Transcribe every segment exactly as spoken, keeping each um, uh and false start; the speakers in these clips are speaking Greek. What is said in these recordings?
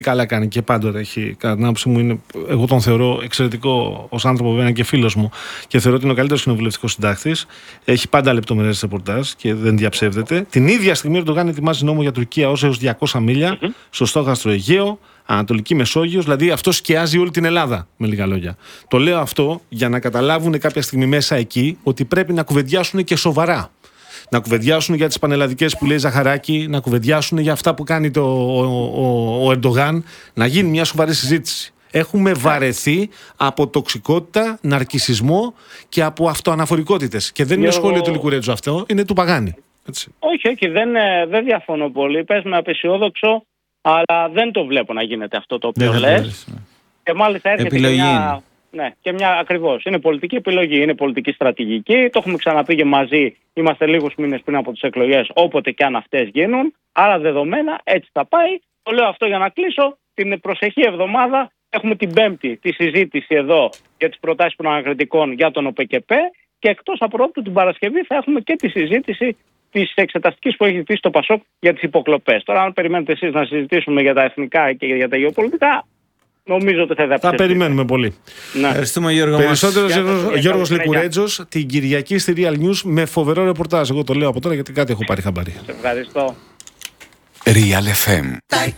Καλά κάνει και πάντοτε έχει, κατά την άποψή μου, είναι, εγώ τον θεωρώ εξαιρετικό ως άνθρωπο, βέβαια και φίλος μου, και θεωρώ ότι είναι ο καλύτερος κοινοβουλευτικός συντάκτης. Έχει πάντα λεπτομερές ρεπορτάζ και δεν διαψεύδεται. Την ίδια στιγμή ο Ερντογάν ετοιμάζει νόμο για Τουρκία ως έως διακόσια μίλια mm-hmm. στο στόχαστρο Αιγαίο, Ανατολική Μεσόγειος, δηλαδή αυτό σκιάζει όλη την Ελλάδα, με λίγα λόγια. Το λέω αυτό για να καταλάβουν κάποια στιγμή μέσα εκεί ότι πρέπει να κουβεντιάσουν και σοβαρά. Να κουβεντιάσουν για τις πανελλαδικές που λέει Ζαχαράκη, να κουβεντιάσουν για αυτά που κάνει το, ο, ο, ο Ερντογάν, να γίνει μια σοβαρή συζήτηση. Έχουμε βαρεθεί από τοξικότητα, ναρκισσισμό και από αυτοαναφορικότητες. Και δεν είναι Γιώργο... σχόλιο του Λικουρέτζου αυτό, είναι του Παγάνη. Έτσι. Όχι, όχι, δεν, δεν διαφωνώ πολύ. Πες με απεσιόδοξο, αλλά δεν το βλέπω να γίνεται αυτό το οποίο λες. Ναι. Και μάλιστα έρχεται επιλογή και μια... είναι. Ναι, και μια ακριβώς. Είναι πολιτική επιλογή, είναι πολιτική στρατηγική. Το έχουμε ξαναπεί και μαζί. Είμαστε λίγους μήνες πριν από τις εκλογές, όποτε και αν αυτές γίνουν. Άρα δεδομένα έτσι θα πάει. Το λέω αυτό για να κλείσω. Την προσεχή εβδομάδα έχουμε την Πέμπτη τη συζήτηση εδώ για τις προτάσεις των ανακριτικών για τον ΟΠΕΚΕΠΕ. Και εκτός από αυτού την Παρασκευή θα έχουμε και τη συζήτηση της εξεταστικής που έχει ζητήσει το ΠΑΣΟΚ για τις υποκλοπές. Τώρα, αν περιμένετε εσείς να συζητήσουμε για τα εθνικά και για τα γεωπολιτικά, νομίζω ότι θα δαπτεύσει. Θα περιμένουμε πολύ. Ναι. Ευχαριστούμε, Γιώργο. Περισσότερος Γιώργος, Γιώργος Λικουρέτζος την Κυριακή στη Real News με φοβερό ρεπορτάζ. Εγώ το λέω από τώρα γιατί κάτι έχω πάρει χαμπάρι. Σε ευχαριστώ. Real εφ εμ.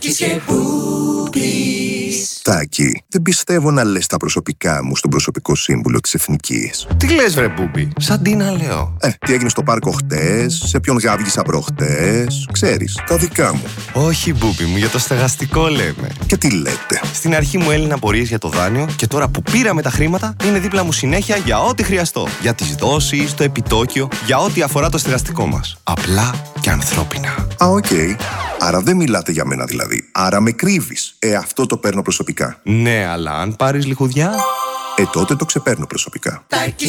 Τάκη, δεν πιστεύω να λες τα προσωπικά μου στον προσωπικό σύμβουλο της Εθνικής. Τι λες βρε Μπούμπι, σαν τι να λέω. Ε, τι έγινε στο πάρκο χτες, σε ποιον γάβγισα προχτές, ξέρεις, τα δικά μου. Όχι Μπούμπι μου, για το στεγαστικό λέμε. Και τι λέτε. Στην αρχή μου έλυναν απορίες για το δάνειο και τώρα που πήραμε τα χρήματα είναι δίπλα μου συνέχεια για ό,τι χρειαστώ. Για τις δόσεις, το επιτόκιο, για ό,τι αφορά το στεγαστικό μας. Απλά και ανθρώπινα. Α, οκ. Okay. Άρα δεν μιλάτε για μένα δηλαδή. Άρα με κρύβεις. Ε, αυτό το παίρνω προσωπικά. Ναι, αλλά αν πάρεις λιχουδιά... Ε, τότε το ξεπαίρνω προσωπικά.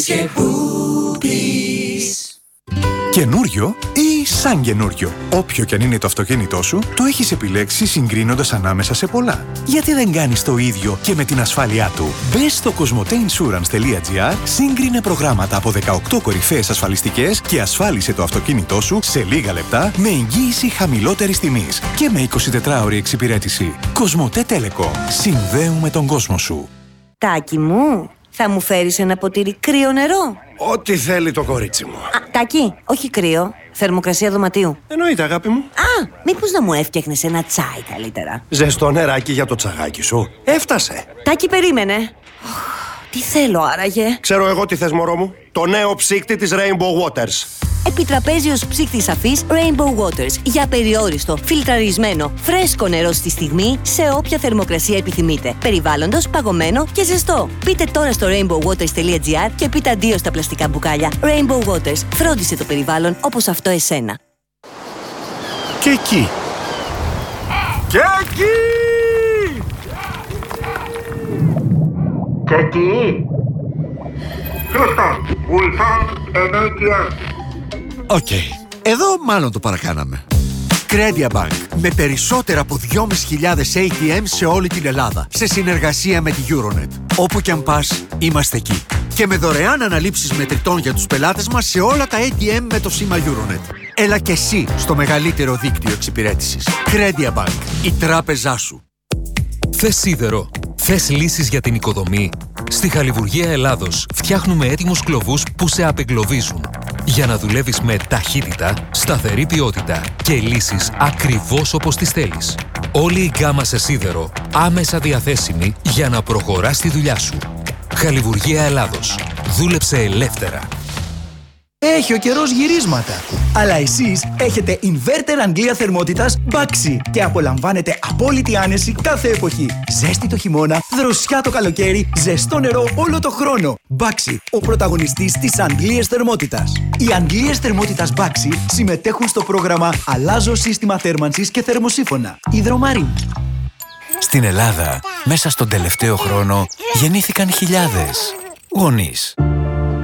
Καινούριο ή σαν καινούριο. Όποιο κι αν είναι το αυτοκίνητό σου, το έχεις επιλέξει συγκρίνοντας ανάμεσα σε πολλά. Γιατί δεν κάνεις το ίδιο και με την ασφάλειά του. Μπες στο κοσμοτέινσουρανς τελεία τζι άρ, σύγκρινε προγράμματα από δεκαοκτώ κορυφαίες ασφαλιστικές και ασφάλισε το αυτοκίνητό σου σε λίγα λεπτά με εγγύηση χαμηλότερης τιμής και με εικοσιτετράωρη εξυπηρέτηση. Κοσμοτέ Telecom. Συνδέουμε τον κόσμο σου. Τάκη μου, θα μου φέρεις ένα ποτήρι κρύο νερό? Ό,τι θέλει το κορίτσι μου. Α, Τάκη, όχι κρύο. Θερμοκρασία δωματίου. Εννοείται, αγάπη μου. Α, μήπως να μου έφτιαχνες ένα τσάι καλύτερα? Ζεστό νεράκι για το τσαγάκι σου. Έφτασε. Τάκη, περίμενε. Τι θέλω άραγε? Ξέρω εγώ τι θες, μωρό μου. Το νέο ψύκτη της Rainbow Waters. Επιτραπέζιος ψύκτης αφής Rainbow Waters. Για περιόριστο, φιλτραρισμένο, φρέσκο νερό στη στιγμή, σε όποια θερμοκρασία επιθυμείτε. Περιβάλλοντος, παγωμένο και ζεστό. Πείτε τώρα στο rainbow waters τελεία τζι άρ και πείτε αντίο στα πλαστικά μπουκάλια. Rainbow Waters. Φρόντισε το περιβάλλον όπως αυτό εσένα. Και εκεί. Και εκεί. Και εκεί. Χρήστος, Ulsan εν έι τι εμ. Οκ, okay. Εδώ μάλλον το παρακάναμε. Credia Bank, με περισσότερα από δυόμισι χιλιάδες έι τι εμ σε όλη την Ελλάδα, σε συνεργασία με τη Euronet. Όπου κι αν πας, είμαστε εκεί. Και με δωρεάν αναλήψεις μετρητών για τους πελάτες μας σε όλα τα έι τι εμ με το σήμα Euronet. Έλα και εσύ στο μεγαλύτερο δίκτυο εξυπηρέτησης. Credia Bank, η τράπεζά σου. Θες σίδερο? Θες λύσεις για την οικοδομή? Στη Χαλιβουργία Ελλάδος φτιάχνουμε έτοιμους κλωβούς που σε απεγκλωβίζουν. Για να δουλεύεις με ταχύτητα, σταθερή ποιότητα και λύσεις ακριβώς όπως τις θέλεις. Όλη η γκάμα σε σίδερο άμεσα διαθέσιμη για να προχωράς τη δουλειά σου. Χαλιβουργία Ελλάδος. Δούλεψε ελεύθερα. Έχει ο καιρός γυρίσματα. Αλλά εσείς έχετε inverter Αγγλία θερμότητας Baxi και απολαμβάνετε απόλυτη άνεση κάθε εποχή. Ζέστη το χειμώνα, δροσιά το καλοκαίρι, ζεστό νερό όλο το χρόνο. Baxi, ο πρωταγωνιστής της Αγγλίας θερμότητας. Οι Αγγλίες θερμότητας Baxi συμμετέχουν στο πρόγραμμα Αλλάζω σύστημα θέρμανσης και θερμοσύφωνα. Υδρομαρή. Στην Ελλάδα, μέσα στον τελευταίο χρόνο, γεννήθηκαν χιλιάδες γονείς.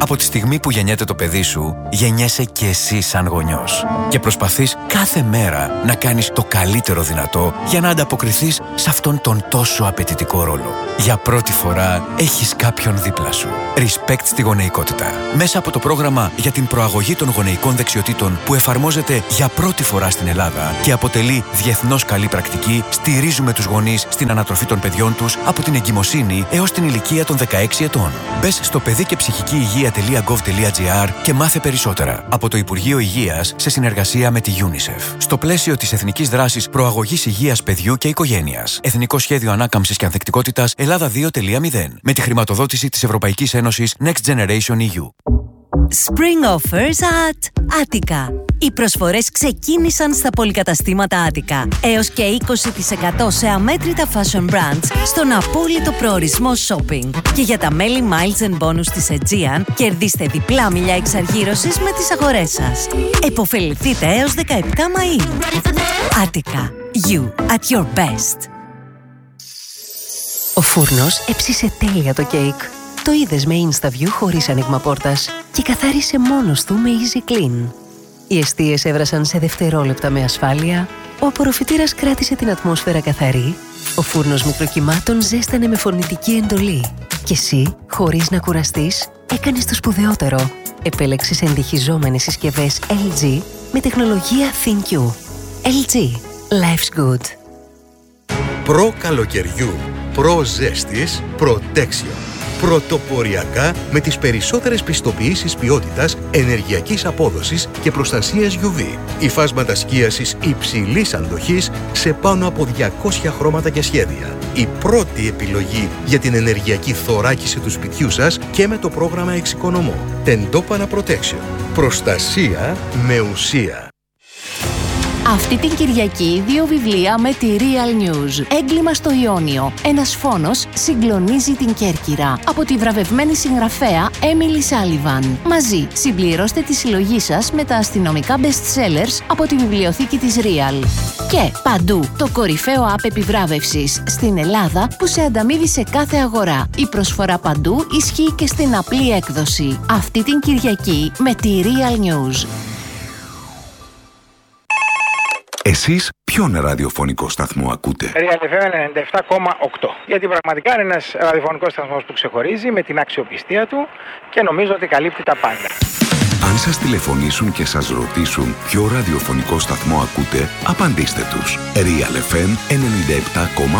Από τη στιγμή που γεννιέται το παιδί σου, γεννιέσαι και εσύ σαν γονιός. Και προσπαθείς κάθε μέρα να κάνεις το καλύτερο δυνατό για να ανταποκριθείς σε αυτόν τον τόσο απαιτητικό ρόλο. Για πρώτη φορά έχεις κάποιον δίπλα σου. Respect στη γονεϊκότητα. Μέσα από το πρόγραμμα για την προαγωγή των γονεϊκών δεξιοτήτων που εφαρμόζεται για πρώτη φορά στην Ελλάδα και αποτελεί διεθνώς καλή πρακτική, στηρίζουμε τους γονείς στην ανατροφή των παιδιών τους από την εγκυμοσύνη έως την ηλικία των δεκαέξι ετών. Μπες στο παιδί και ψυχική υγεία τελεία γκοβ τελεία τζι άρ και μάθε περισσότερα από το Υπουργείο Υγείας σε συνεργασία με τη UNICEF. Στο πλαίσιο της Εθνικής Δράσης Προαγωγής Υγείας Παιδιού και Οικογένειας. Εθνικό Σχέδιο Ανάκαμψης και Ανθεκτικότητας Ελλάδα δύο τελεία μηδέν. Με τη χρηματοδότηση της Ευρωπαϊκής Ένωσης Next Generation ι γιου. Spring offers at Attica. Οι προσφορές ξεκίνησαν στα πολυκαταστήματα Attica. Έως και είκοσι τοις εκατό σε αμέτρητα fashion brands στον απόλυτο προορισμό shopping. Και για τα μέλη Miles and Bonus της Aegean, κερδίστε διπλά μιλιά εξαργύρωσης με τις αγορές σας. Εποφεληθείτε έως δεκαεπτά Μαΐου. Attica. You at your best. Ο φούρνος έψισε τέλεια το κέικ. Το είδες με InstaView χωρίς άνοιγμα πόρτας και καθάρισε μόνος του με Easy Clean. Οι εστίες έβρασαν σε δευτερόλεπτα με ασφάλεια, ο απορροφητήρας κράτησε την ατμόσφαιρα καθαρή, ο φούρνος μικροκυμάτων ζέστανε με φωνητική εντολή και εσύ, χωρίς να κουραστείς, έκανες το σπουδαιότερο. Επέλεξες ενδυχιζόμενες συσκευές ελ τζι με τεχνολογία ThinQ. ελ τζι. Life's good. Προ καλοκαιριού, προ ζέστης, Protection. Πρωτοποριακά με τις περισσότερες πιστοποιήσεις ποιότητας, ενεργειακής απόδοσης και προστασίας γιου βι. Υφάσματα σκίασης υψηλής αντοχής σε πάνω από διακόσια χρώματα και σχέδια. Η πρώτη επιλογή για την ενεργειακή θωράκιση του σπιτιού σας και με το πρόγραμμα Εξοικονομώ. Τεντόπανα Protection. Προστασία με ουσία. Αυτή την Κυριακή δύο βιβλία με τη Real News. Έγκλημα στο Ιόνιο. Ένας φόνος συγκλονίζει την Κέρκυρα. Από τη βραβευμένη συγγραφέα Emily Sullivan. Μαζί συμπληρώστε τη συλλογή σας με τα αστυνομικά best sellers από τη βιβλιοθήκη της Real. Και παντού το κορυφαίο app επιβράβευσης στην Ελλάδα που σε ανταμείβει σε κάθε αγορά. Η προσφορά παντού ισχύει και στην απλή έκδοση. Αυτή την Κυριακή με τη Real News. Εσείς ποιον ραδιοφωνικό σταθμό ακούτε? Real εφ εμ ενενήντα επτά κόμμα οκτώ. Γιατί πραγματικά είναι ένας ραδιοφωνικός σταθμός που ξεχωρίζει με την αξιοπιστία του και νομίζω ότι καλύπτει τα πάντα. Αν σας τηλεφωνήσουν και σας ρωτήσουν ποιο ραδιοφωνικό σταθμό ακούτε, απαντήστε τους. Real εφ εμ ενενήντα επτά κόμμα οκτώ.